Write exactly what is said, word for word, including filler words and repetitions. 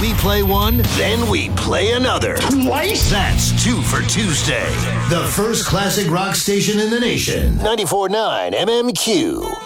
We play one, then we play another. Twice? That's Two for Tuesday. The first classic rock station in the nation. ninety-four point nine M M Q.